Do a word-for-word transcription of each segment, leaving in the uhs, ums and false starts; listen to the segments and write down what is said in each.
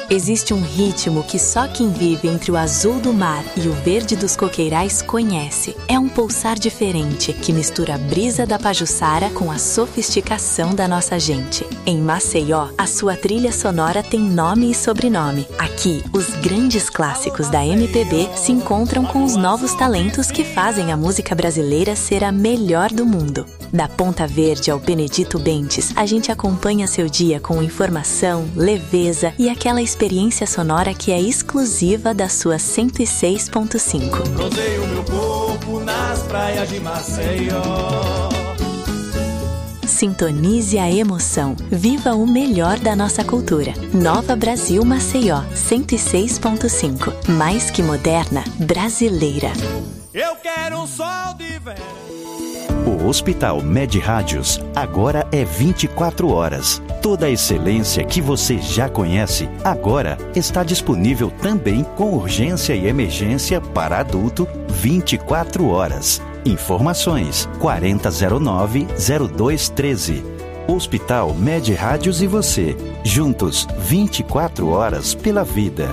Existe um ritmo que só quem vive entre o azul do mar e o verde dos coqueirais conhece. É um pulsar diferente que mistura a brisa da Pajuçara com a sofisticação da nossa gente. Em Maceió, a sua trilha sonora tem nome e sobrenome. Aqui, os grandes clássicos da M P B se encontram com os novos talentos que fazem a música brasileira ser a melhor do mundo. Da Ponta Verde ao Benedito Bentes, a gente acompanha seu dia com informação, leveza e aquela experiência sonora que é exclusiva da sua cento e seis ponto cinco. Bronzeio meu corpo nas praias de Maceió. Sintonize a emoção. Viva o melhor da nossa cultura. Nova Brasil Maceió, cento e seis ponto cinco. Mais que moderna, brasileira. Eu quero um sol de verão. O Hospital Med Rádios agora é vinte e quatro horas. Toda a excelência que você já conhece agora está disponível também com urgência e emergência para adulto vinte e quatro horas. Informações quarenta zero nove zero dois treze. Hospital Med Rádios e você, juntos vinte e quatro horas pela vida.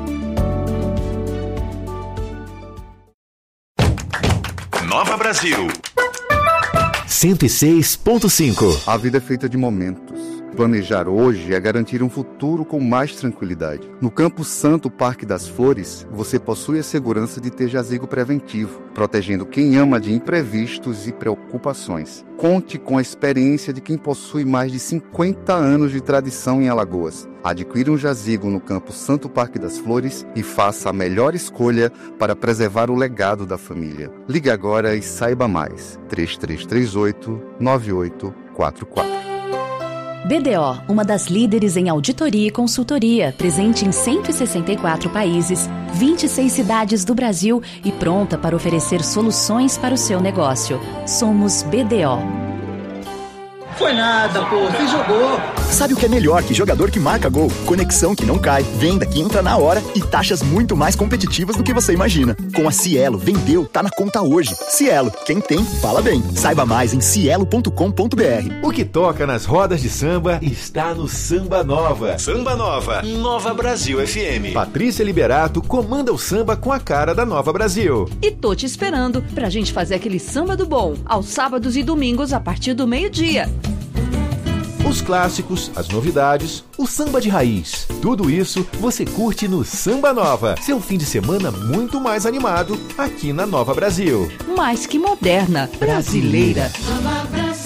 Nova Brasil cento e seis ponto cinco. A vida é feita de momentos. Planejar hoje é garantir um futuro com mais tranquilidade. No Campo Santo Parque das Flores, você possui a segurança de ter jazigo preventivo, protegendo quem ama de imprevistos e preocupações. Conte com a experiência de quem possui mais de cinquenta anos de tradição em Alagoas. Adquira um jazigo no Campo Santo Parque das Flores e faça a melhor escolha para preservar o legado da família. Ligue agora e saiba mais. três três três oito, nove oito quatro quatro. B D O, uma das líderes em auditoria e consultoria, presente em cento e sessenta e quatro países, vinte e seis cidades do Brasil e pronta para oferecer soluções para o seu negócio. Somos B D O. Foi nada, pô, você jogou. Sabe o que é melhor que jogador que marca gol? Conexão que não cai, venda que entra na hora e taxas muito mais competitivas do que você imagina. Com a Cielo, vendeu, tá na conta hoje. Cielo, quem tem, fala bem. Saiba mais em cielo ponto com ponto b r. O que toca nas rodas de samba está no Samba Nova. Samba Nova, Nova Brasil F M. Patrícia Liberato comanda o samba com a cara da Nova Brasil. E tô te esperando pra gente fazer aquele samba do bom, aos sábados e domingos a partir do meio-dia. Os clássicos, as novidades, o samba de raiz. Tudo isso você curte no Samba Nova. Seu fim de semana muito mais animado aqui na Nova Brasil. Mais que moderna, brasileira. Nova Brasil.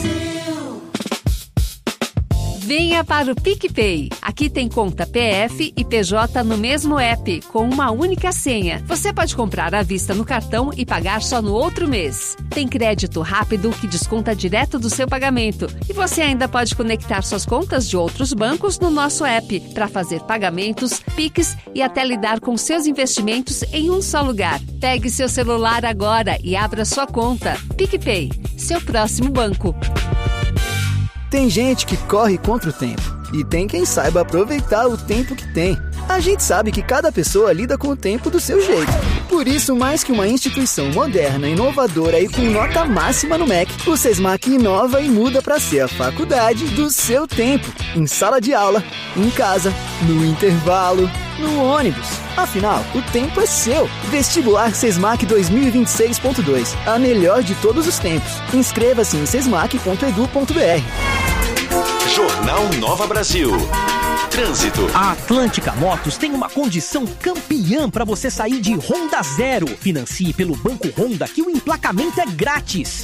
Venha para o PicPay. Aqui tem conta P F e P J no mesmo app, com uma única senha. Você pode comprar à vista no cartão e pagar só no outro mês. Tem crédito rápido que desconta direto do seu pagamento. E você ainda pode conectar suas contas de outros bancos no nosso app para fazer pagamentos, Pix e até lidar com seus investimentos em um só lugar. Pegue seu celular agora e abra sua conta. PicPay, seu próximo banco. Tem gente que corre contra o tempo e tem quem saiba aproveitar o tempo que tem. A gente sabe que cada pessoa lida com o tempo do seu jeito. Por isso, mais que uma instituição moderna, inovadora e com nota máxima no M E C, o SESMAC inova e muda para ser a faculdade do seu tempo. Em sala de aula, em casa, no intervalo, no ônibus. Afinal, o tempo é seu. Vestibular SESMAC dois mil e vinte e seis ponto dois. A melhor de todos os tempos. Inscreva-se em sesmac ponto edu ponto b r. Jornal Nova Brasil. Trânsito. A Atlântica Motos tem uma condição campeã para você sair de Honda Zero. Financie pelo Banco Honda que o emplacamento é grátis.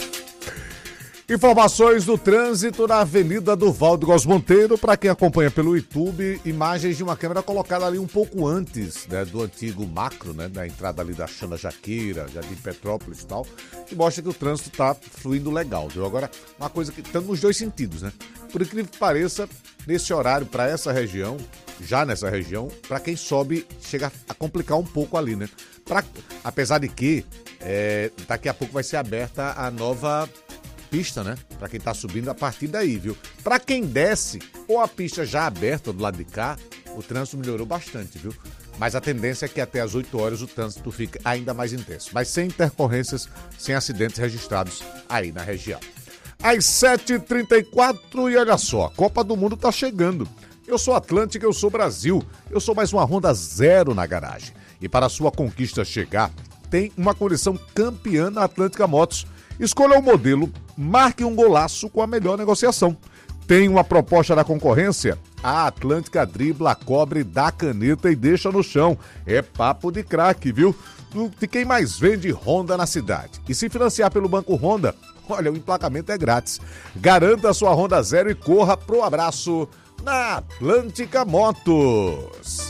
Informações do trânsito na Avenida do Valdo Góes Monteiro. Para quem acompanha pelo YouTube, imagens de uma câmera colocada ali um pouco antes, né, do antigo macro, né, da entrada ali da Xana Jaqueira, Jardim Petrópolis e tal, que mostra que o trânsito está fluindo legal, viu? Agora, uma coisa que tanto nos dois sentidos, né? Por incrível que pareça, nesse horário, para essa região, já nessa região, para quem sobe, chega a complicar um pouco ali, né? Pra, apesar de que é, daqui a pouco vai ser aberta a nova pista, né? Pra quem tá subindo a partir daí, viu? Pra quem desce, ou a pista já aberta do lado de cá, o trânsito melhorou bastante, viu? Mas a tendência é que até as oito horas o trânsito fique ainda mais intenso. Mas sem intercorrências, sem acidentes registrados aí na região. Às sete e trinta e quatro, e olha só, a Copa do Mundo tá chegando. Eu sou Atlântica, eu sou Brasil. Eu sou mais uma Honda Zero na garagem. E para a sua conquista chegar, tem uma condição campeã na Atlântica Motos. Escolha o modelo, marque um golaço com a melhor negociação. Tem uma proposta da concorrência? A Atlântica dribla, cobre, dá caneta e deixa no chão. É papo de craque, viu? De quem mais vende Honda na cidade. E se financiar pelo Banco Honda, olha, o emplacamento é grátis. Garanta a sua Honda Zero e corra pro abraço na Atlântica Motos.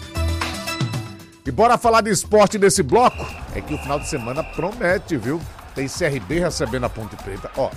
E bora falar de esporte nesse bloco? É que o final de semana promete, viu? Tem C R B recebendo a Ponte Preta. Ó,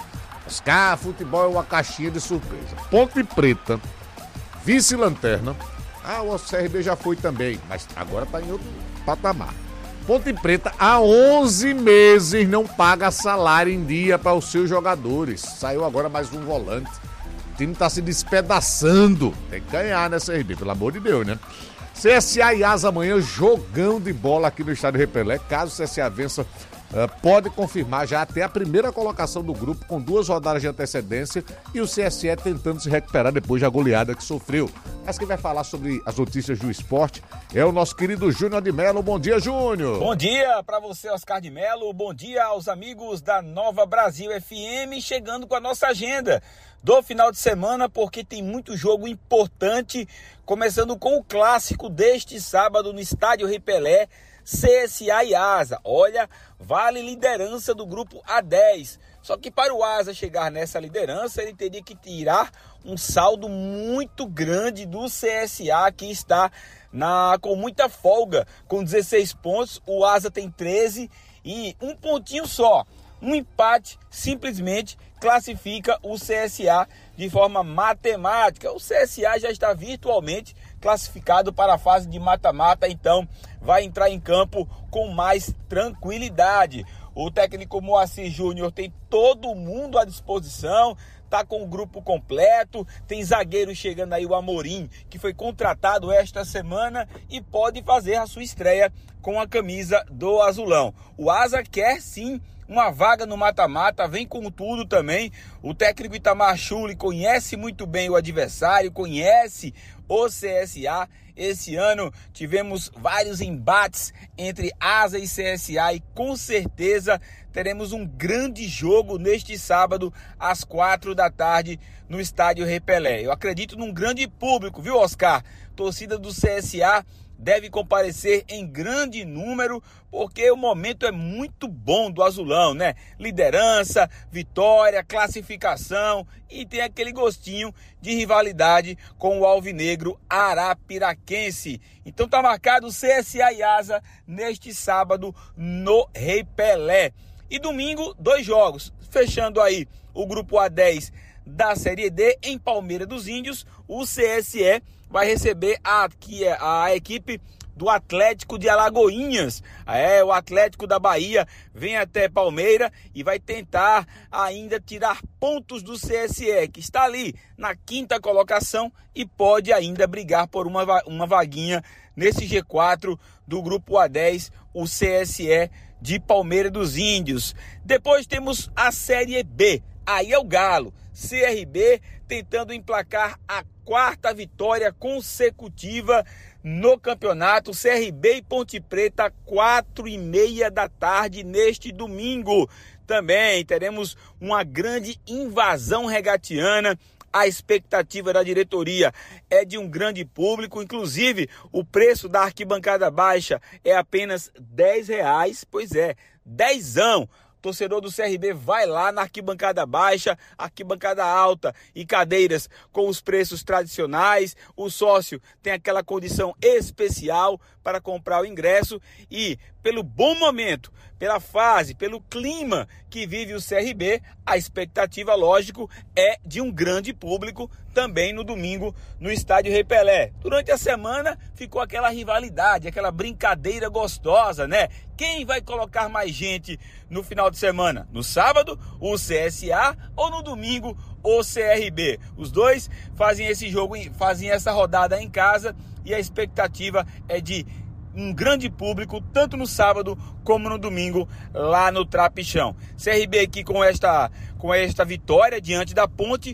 Oscar, futebol é uma caixinha de surpresa. Ponte Preta, vice-lanterna. Ah, o C R B já foi também, mas agora tá em outro patamar. Ponte Preta, há onze meses não paga salário em dia para os seus jogadores. Saiu agora mais um volante. O time tá se despedaçando. Tem que ganhar, né, C R B? Pelo amor de Deus, né? C S A e Asa amanhã, jogão de bola aqui no estádio Repelé. Caso o C S A vença, uh, pode confirmar já até a primeira colocação do grupo com duas rodadas de antecedência e o C S E tentando se recuperar depois da goleada que sofreu. Mas quem vai falar sobre as notícias do esporte é o nosso querido Júnior de Melo. Bom dia, Júnior! Bom dia para você, Oscar de Melo. Bom dia aos amigos da Nova Brasil F M, chegando com a nossa agenda do final de semana, porque tem muito jogo importante, começando com o clássico deste sábado no estádio Repelé, C S A e Asa. Olha, vale liderança do grupo A dez. Só que para o Asa chegar nessa liderança, ele teria que tirar um saldo muito grande do C S A, que está na, com muita folga, com dezesseis pontos. O Asa tem treze e um pontinho só. Um empate simplesmente classifica o C S A de forma matemática. O C S A já está virtualmente classificado para a fase de mata-mata, então vai entrar em campo com mais tranquilidade. O técnico Moacir Júnior tem todo mundo à disposição, tá com o grupo completo, tem zagueiro chegando aí, o Amorim, que foi contratado esta semana e pode fazer a sua estreia com a camisa do Azulão. O Asa quer sim uma vaga no mata-mata, vem com tudo também. O técnico Itamar Schulli conhece muito bem o adversário, conhece o C S A. Esse ano tivemos vários embates entre Asa e C S A e com certeza teremos um grande jogo neste sábado às quatro da tarde no estádio Repelé. Eu acredito num grande público, viu, Oscar? Torcida do C S A deve comparecer em grande número, porque o momento é muito bom do Azulão, né? Liderança, vitória, classificação e tem aquele gostinho de rivalidade com o alvinegro arapiraquense. Então tá marcado o C S A e Asa neste sábado no Repelé. E domingo, dois jogos, fechando aí o grupo A dez da Série D em Palmeira dos Índios. O C S E vai receber a, a equipe do Atlético de Alagoinhas. É, o Atlético da Bahia vem até Palmeira e vai tentar ainda tirar pontos do C S E, que está ali na quinta colocação e pode ainda brigar por uma, uma vaguinha nesse G quatro do grupo A dez, o C S E de Palmeira dos Índios. Depois temos a Série B. Aí é o Galo. C R B tentando emplacar a quarta vitória consecutiva no campeonato. C R B e Ponte Preta, quatro e meia da tarde neste domingo. Também teremos uma grande invasão regatiana. A expectativa da diretoria é de um grande público, inclusive o preço da arquibancada baixa é apenas dez reais, pois é, dezão. Torcedor do C R B vai lá na arquibancada baixa, arquibancada alta e cadeiras com os preços tradicionais. O sócio tem aquela condição especial para comprar o ingresso e, pelo bom momento, pela fase, pelo clima que vive o C R B, a expectativa, lógico, é de um grande público também no domingo no estádio Repelé. Durante a semana ficou aquela rivalidade, aquela brincadeira gostosa, né? Quem vai colocar mais gente no final de semana? No sábado, o C S A, ou no domingo, o C R B? Os dois fazem esse jogo, fazem essa rodada em casa e a expectativa é de um grande público, tanto no sábado como no domingo, lá no Trapichão. C R B aqui com esta, com esta vitória diante da Ponte,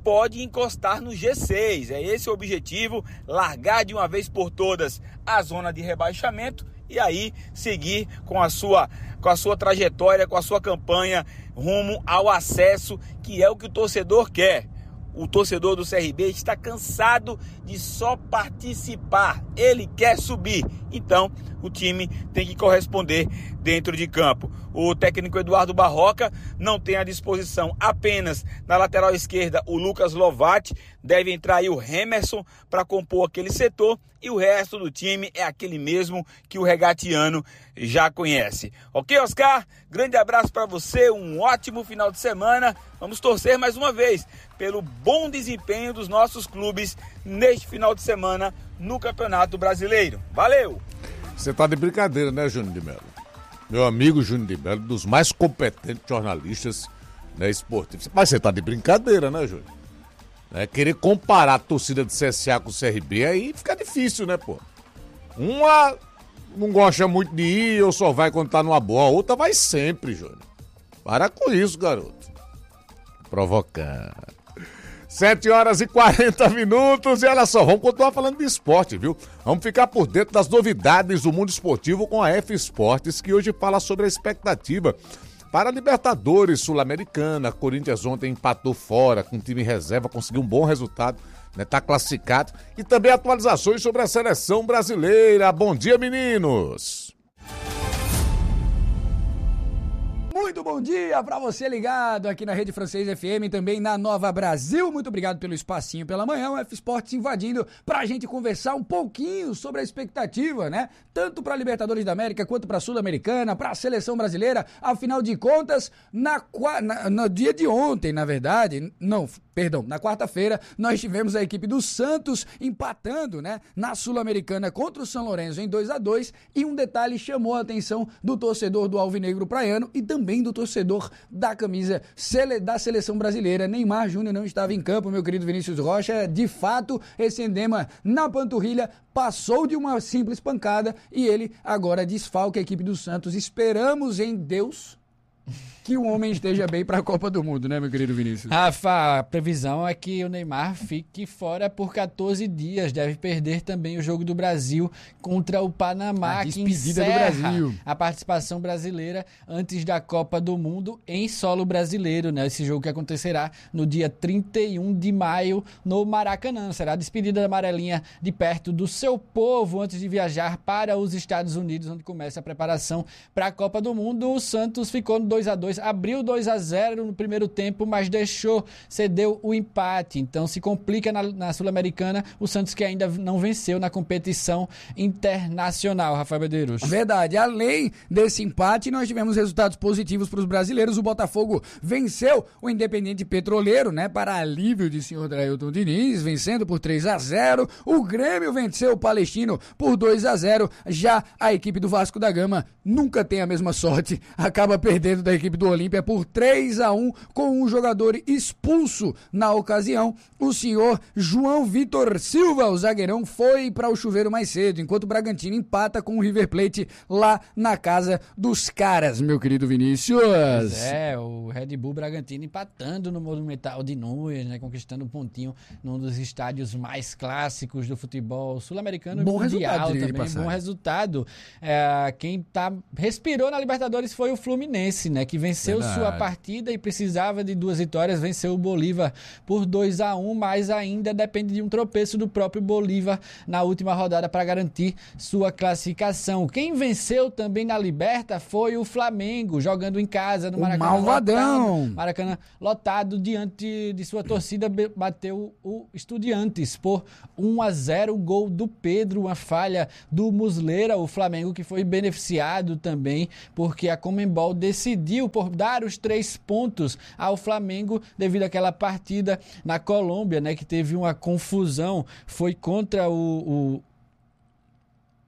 pode encostar no G seis. É esse o objetivo, largar de uma vez por todas a zona de rebaixamento e aí seguir com a sua, com a sua trajetória, com a sua campanha rumo ao acesso, que é o que o torcedor quer. O torcedor do C R B está cansado de só participar, ele quer subir, então o time tem que corresponder dentro de campo. O técnico Eduardo Barroca não tem à disposição apenas na lateral esquerda o Lucas Lovatti, deve entrar aí o Hemerson para compor aquele setor e o resto do time é aquele mesmo que o regatiano já conhece. Ok, Oscar? Grande abraço para você, um ótimo final de semana. Vamos torcer mais uma vez pelo bom desempenho dos nossos clubes neste final de semana no Campeonato Brasileiro. Valeu! Você tá de brincadeira, né, Júnior de Mello? Meu amigo Júnior de Mello, dos mais competentes jornalistas, né, esportivos. Mas você tá de brincadeira, né, Júnior? É, querer comparar a torcida de C S A com o C R B, aí fica difícil, né, pô? Uma não gosta muito de ir ou só vai quando tá numa boa, a outra vai sempre, Júnior. Para com isso, garoto. Provocando. sete horas e quarenta minutos e olha só, vamos continuar falando de esporte, viu? Vamos ficar por dentro das novidades do mundo esportivo com a F Esportes, que hoje fala sobre a expectativa para a Libertadores Sul-Americana. Corinthians ontem empatou fora com o time reserva, conseguiu um bom resultado, né? Tá classificado. E também atualizações sobre a seleção brasileira. Bom dia, meninos! Muito bom dia para você ligado aqui na Rede Francês F M e também na Nova Brasil. Muito obrigado pelo espacinho pela manhã. O F Esportes invadindo para a gente conversar um pouquinho sobre a expectativa, né? Tanto para a Libertadores da América quanto para a Sul-Americana, para a seleção brasileira. Afinal de contas, na, na, no dia de ontem, na verdade, não, perdão, na quarta-feira, nós tivemos a equipe do Santos empatando, né? Na Sul-Americana contra o São Lourenço em dois a dois. E um detalhe chamou a atenção do torcedor do Alvinegro Praiano e também do torcedor da camisa da seleção brasileira. Neymar Júnior não estava em campo, meu querido Vinícius Rocha. De fato, esse edema na panturrilha passou de uma simples pancada e ele agora desfalca a equipe do Santos. Esperamos em Deus que o homem esteja bem para a Copa do Mundo, né, meu querido Vinícius? Rafa, a previsão é que o Neymar fique fora por catorze dias. Deve perder também o jogo do Brasil contra o Panamá, que encerra do Brasil. A participação brasileira antes da Copa do Mundo em solo brasileiro, né? Esse jogo que acontecerá no dia trinta e um de maio no Maracanã. Será a despedida da amarelinha de perto do seu povo antes de viajar para os Estados Unidos, onde começa a preparação para a Copa do Mundo. O Santos ficou no dois a dois. Abriu dois a zero no primeiro tempo, mas deixou, cedeu o empate. Então se complica na, na Sul-Americana, o Santos que ainda não venceu na competição internacional, Rafael Medeiros. Verdade, além desse empate, nós tivemos resultados positivos para os brasileiros. O Botafogo venceu o Independente Petroleiro, né, para alívio de senhor Drailton Diniz, vencendo por três a zero. O Grêmio venceu o Palestino por dois a zero. Já a equipe do Vasco da Gama nunca tem a mesma sorte, acaba perdendo da equipe do Olímpia por três a um, com um jogador expulso na ocasião. O senhor João Vitor Silva, o zagueirão, foi para o chuveiro mais cedo, enquanto o Bragantino empata com o River Plate lá na casa dos caras, meu querido Vinícius. Pois é, o Red Bull Bragantino empatando no Monumental de Núñez, né, conquistando um pontinho num dos estádios mais clássicos do futebol sul-americano e bom mundial resultado, também, bom resultado. É, quem tá, respirou na Libertadores foi o Fluminense, né, que venceu Verdade. sua partida e precisava de duas vitórias, venceu o Bolívar por dois a um, mas ainda depende de um tropeço do próprio Bolívar na última rodada para garantir sua classificação. Quem venceu também na Liberta foi o Flamengo, jogando em casa no Maracanã. O malvadão! Lotado, Maracanã lotado, diante de sua torcida, bateu o Estudiantes por um a zero, o gol do Pedro, uma falha do Muslera. O Flamengo que foi beneficiado também, porque a Conmebol decidiu por dar os três pontos ao Flamengo devido àquela partida na Colômbia, né, que teve uma confusão, foi contra o, o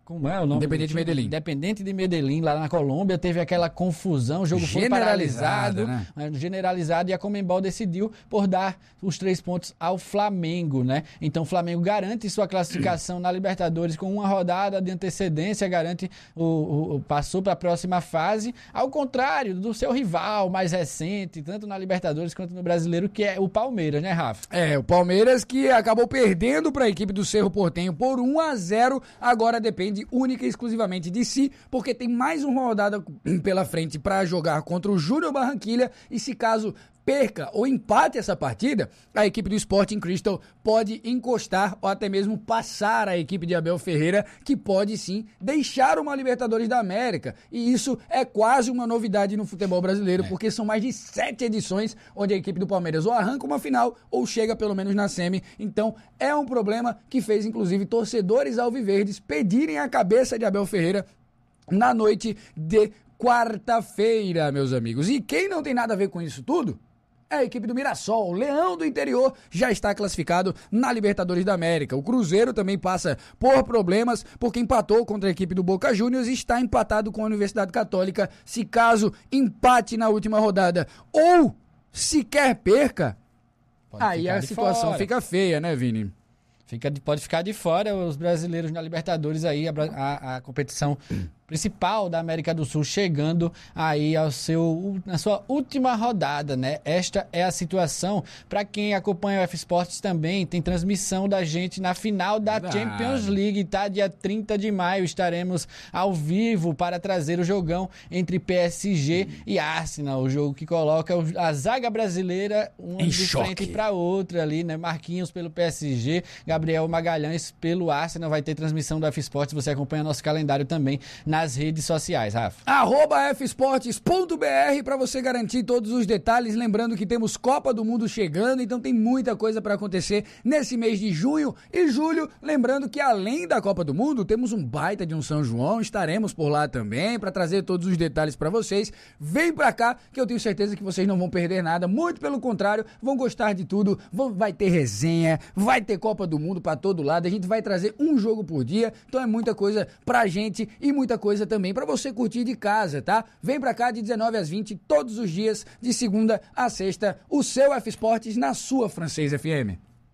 Como é o nome? Independente de Medellín. Independente de Medellín, lá na Colômbia, teve aquela confusão, o jogo foi paralisado, né? generalizado, e a Conmebol decidiu por dar os três pontos ao Flamengo, né? Então o Flamengo garante sua classificação na Libertadores com uma rodada de antecedência, garante o, o passou para a próxima fase, ao contrário do seu rival mais recente, tanto na Libertadores quanto no Brasileiro, que é o Palmeiras, né, Rafa? É, o Palmeiras que acabou perdendo para a equipe do Cerro Porteño por um a zero, agora depende única e exclusivamente de si, porque tem mais uma rodada pela frente para jogar contra o Júnior Barranquilla, e se caso perca ou empate essa partida, a equipe do Sporting Cristal pode encostar ou até mesmo passar a equipe de Abel Ferreira, que pode sim deixar uma Libertadores da América, e isso é quase uma novidade no futebol brasileiro, é. porque são mais de sete edições onde a equipe do Palmeiras ou arranca uma final ou chega pelo menos na semi. Então é um problema que fez inclusive torcedores alviverdes pedirem a cabeça de Abel Ferreira na noite de quarta-feira, meus amigos. E quem não tem nada a ver com isso tudo é a equipe do Mirassol. O Leão do Interior já está classificado na Libertadores da América. O Cruzeiro também passa por problemas porque empatou contra a equipe do Boca Juniors e está empatado com a Universidade Católica. Se caso empate na última rodada ou sequer perca, pode aí a situação fora. Fica feia, né, Vini? Fica, pode ficar de fora os brasileiros na Libertadores, aí a, a, a competição principal da América do Sul chegando aí ao seu, na sua última rodada, né? Esta é a situação. Para quem acompanha o F-Sports também, tem transmissão da gente na final da Verdade. Champions League, tá? Dia trinta de maio estaremos ao vivo para trazer o jogão entre P S G hum. e Arsenal, o jogo que coloca a zaga brasileira uma de frente para outra ali, né? Marquinhos pelo P S G, Gabriel Magalhães pelo Arsenal. Vai ter transmissão do F-Sports, você acompanha nosso calendário também na nas redes sociais, Rafa. Arroba f esportes ponto b r para você garantir todos os detalhes. Lembrando que temos Copa do Mundo chegando, então tem muita coisa para acontecer nesse mês de junho e julho. Lembrando que além da Copa do Mundo, temos um baita de um São João, estaremos por lá também para trazer todos os detalhes para vocês. Vem para cá que eu tenho certeza que vocês não vão perder nada, muito pelo contrário, vão gostar de tudo. Vão, vai ter resenha, vai ter Copa do Mundo para todo lado, a gente vai trazer um jogo por dia, então é muita coisa pra gente e muita coisa coisa também para você curtir de casa, tá? Vem pra cá de dezenove às vinte, todos os dias, de segunda a sexta, o seu F-Sports na sua Francês F M.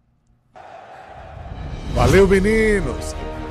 Valeu, meninos!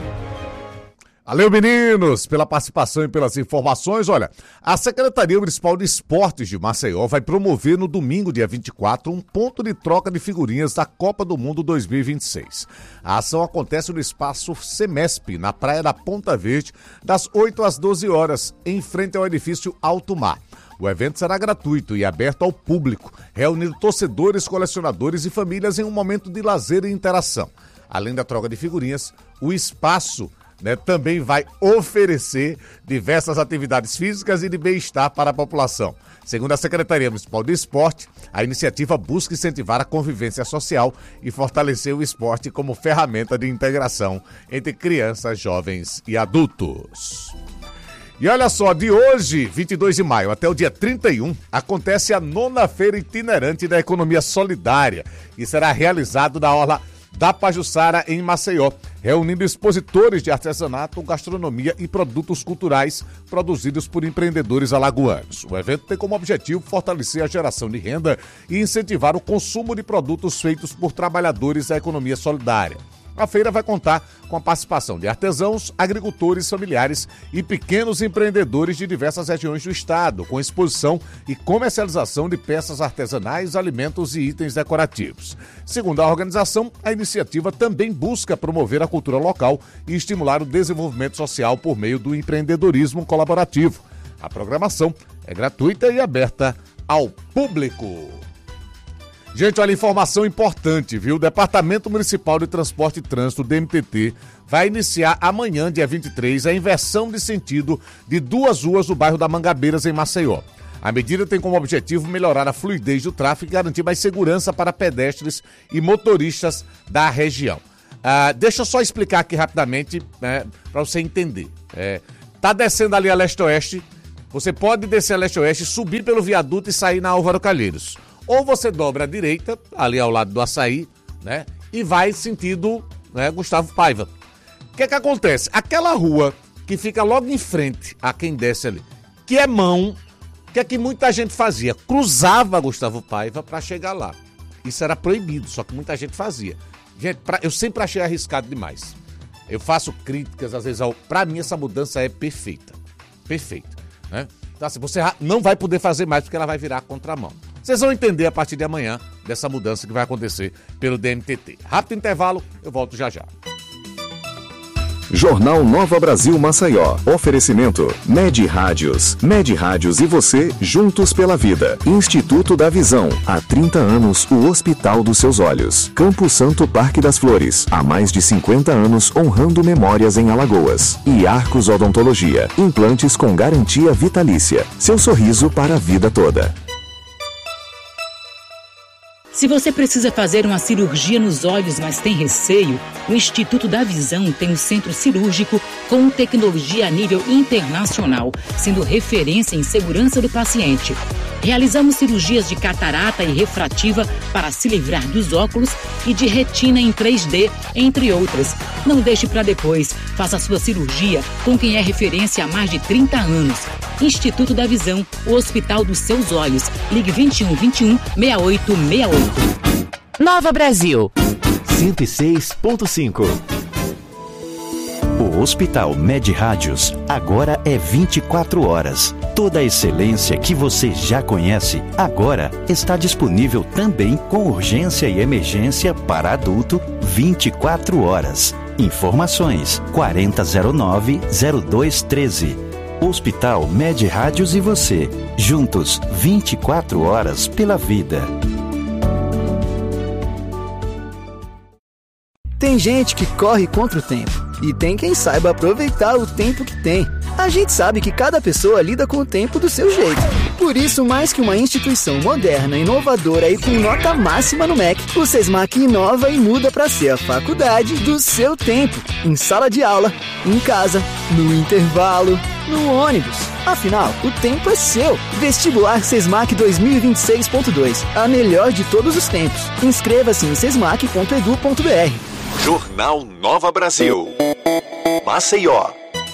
Valeu, meninos, pela participação e pelas informações. Olha, a Secretaria Municipal de Esportes de Maceió vai promover no domingo, dia vinte e quatro, um ponto de troca de figurinhas da Copa do Mundo dois mil e vinte e seis. A ação acontece no espaço Semesp, na Praia da Ponta Verde, das oito às doze horas, em frente ao edifício Alto Mar. O evento será gratuito e aberto ao público, reunindo torcedores, colecionadores e famílias em um momento de lazer e interação. Além da troca de figurinhas, o espaço Né, também vai oferecer diversas atividades físicas e de bem-estar para a população. Segundo a Secretaria Municipal de Esporte, a iniciativa busca incentivar a convivência social e fortalecer o esporte como ferramenta de integração entre crianças, jovens e adultos. E olha só, de hoje, vinte e dois de maio, até o dia trinta e um, acontece a nona Feira Itinerante da Economia Solidária e será realizado na Orla da Pajuçara, em Maceió, reunindo expositores de artesanato, gastronomia e produtos culturais produzidos por empreendedores alagoanos. O evento tem como objetivo fortalecer a geração de renda e incentivar o consumo de produtos feitos por trabalhadores da economia solidária. A feira vai contar com a participação de artesãos, agricultores, familiares e pequenos empreendedores de diversas regiões do estado, com exposição e comercialização de peças artesanais, alimentos e itens decorativos. Segundo a organização, a iniciativa também busca promover a cultura local e estimular o desenvolvimento social por meio do empreendedorismo colaborativo. A programação é gratuita e aberta ao público. Gente, olha, informação importante, viu? O Departamento Municipal de Transporte e Trânsito, D M T T, vai iniciar amanhã, dia vinte e três, a inversão de sentido de duas ruas do bairro da Mangabeiras, em Maceió. A medida tem como objetivo melhorar a fluidez do tráfego e garantir mais segurança para pedestres e motoristas da região. Ah, deixa eu só explicar aqui rapidamente, né, para você entender. É, tá descendo ali a leste-oeste, você pode descer a leste-oeste, subir pelo viaduto e sair na Álvaro Calheiros. Ou você dobra à direita, ali ao lado do Açaí, né? E vai sentido, né, Gustavo Paiva. O que é que acontece? Aquela rua que fica logo em frente a quem desce ali, que é mão, o que é que muita gente fazia? Cruzava Gustavo Paiva para chegar lá. Isso era proibido, só que muita gente fazia. Gente, pra, eu sempre achei arriscado demais. Eu faço críticas, às vezes, ao, pra mim essa mudança é perfeita. Perfeita, né? Então assim, você não vai poder fazer mais porque ela vai virar contramão. Vocês vão entender a partir de amanhã dessa mudança que vai acontecer pelo D M T T. Rápido intervalo, eu volto já já. Jornal Nova Brasil Maceió. Oferecimento Med Rádios. Med Rádios e você juntos pela vida. Instituto da Visão. Há trinta anos, o Hospital dos Seus Olhos. Campo Santo Parque das Flores. Há mais de cinquenta anos, honrando memórias em Alagoas. E Arcos Odontologia. Implantes com garantia vitalícia. Seu sorriso para a vida toda. Se você precisa fazer uma cirurgia nos olhos, mas tem receio, o Instituto da Visão tem um centro cirúrgico com tecnologia a nível internacional, sendo referência em segurança do paciente. Realizamos cirurgias de catarata e refrativa para se livrar dos óculos e de retina em três D, entre outras. Não deixe para depois. Faça sua cirurgia com quem é referência há mais de trinta anos. Instituto da Visão, o Hospital dos Seus Olhos. Ligue vinte e um, vinte e um, sessenta e oito sessenta e oito. Nova Brasil cento e seis ponto cinco. O Hospital Med Rádios agora é vinte e quatro horas. Toda a excelência que você já conhece agora está disponível também com urgência e emergência para adulto vinte e quatro horas. Informações quarenta zero nove zero dois treze. Hospital Med Rádios e você, juntos vinte e quatro horas pela vida. Tem gente que corre contra o tempo e tem quem saiba aproveitar o tempo que tem. A gente sabe que cada pessoa lida com o tempo do seu jeito. Por isso, mais que uma instituição moderna, inovadora e com nota máxima no M E C, o SESMAC inova e muda para ser a faculdade do seu tempo. Em sala de aula, em casa, no intervalo, no ônibus. Afinal, o tempo é seu. Vestibular SESMAC dois mil e vinte e seis ponto dois. A melhor de todos os tempos. Inscreva-se em sesmac ponto edu ponto br. Jornal Nova Brasil. Maceió.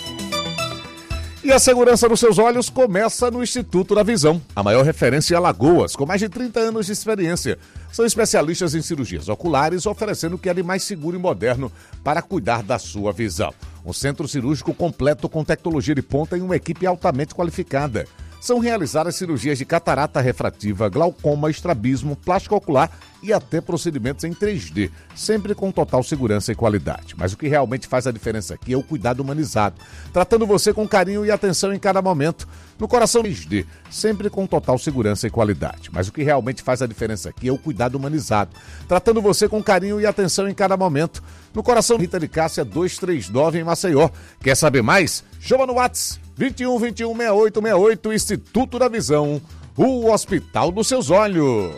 E a segurança nos seus olhos começa no Instituto da Visão, a maior referência em Alagoas, com mais de trinta anos de experiência. São especialistas em cirurgias oculares, oferecendo o que é de mais seguro e moderno para cuidar da sua visão. Um centro cirúrgico completo com tecnologia de ponta e uma equipe altamente qualificada. São realizadas cirurgias de catarata refrativa, glaucoma, estrabismo, plástico ocular e até procedimentos em três D, sempre com total segurança e qualidade. Mas o que realmente faz a diferença aqui é o cuidado humanizado, tratando você com carinho e atenção em cada momento. No coração três D, sempre com total segurança e qualidade. Mas o que realmente faz a diferença aqui é o cuidado humanizado, tratando você com carinho e atenção em cada momento. No coração Rita de Cássia duzentos e trinta e nove em Maceió. Quer saber mais? Chama no WhatsApp vinte e um, vinte e um, sessenta e oito sessenta e oito, Instituto da Visão, o Hospital dos Seus Olhos.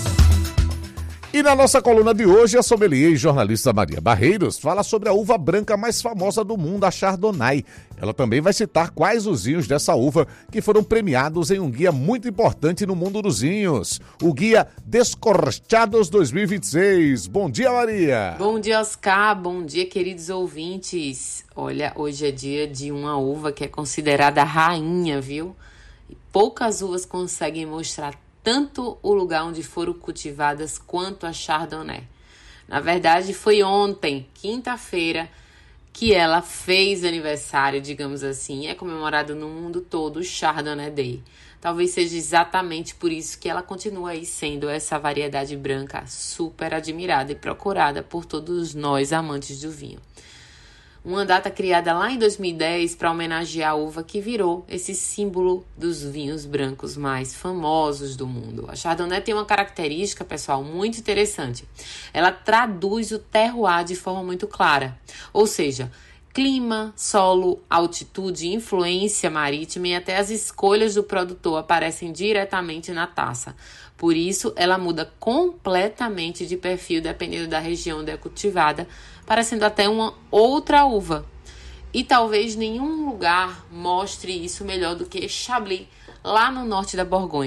E na nossa coluna de hoje, a sommelier e jornalista Maria Barreiros fala sobre a uva branca mais famosa do mundo, a Chardonnay. Ela também vai citar quais os vinhos dessa uva que foram premiados em um guia muito importante no mundo dos vinhos, o Guia Descorchados dois mil e vinte e seis. Bom dia, Maria! Bom dia, Oscar. Bom dia, queridos ouvintes. Olha, hoje é dia de uma uva que é considerada a rainha, viu? E poucas uvas conseguem mostrar tanto o lugar onde foram cultivadas quanto a Chardonnay. Na verdade, foi ontem, quinta-feira, que ela fez aniversário, digamos assim. É comemorado no mundo todo o Chardonnay Day. Talvez seja exatamente por isso que ela continua aí sendo essa variedade branca super admirada e procurada por todos nós amantes do vinho. Uma data criada lá em dois mil e dez para homenagear a uva que virou esse símbolo dos vinhos brancos mais famosos do mundo. A Chardonnay tem uma característica, pessoal, muito interessante. Ela traduz o terroir de forma muito clara. Ou seja, clima, solo, altitude, influência marítima e até as escolhas do produtor aparecem diretamente na taça. Por isso, ela muda completamente de perfil dependendo da região onde é cultivada, parecendo até uma outra uva. E talvez nenhum lugar mostre isso melhor do que Chablis, lá no norte da Borgonha.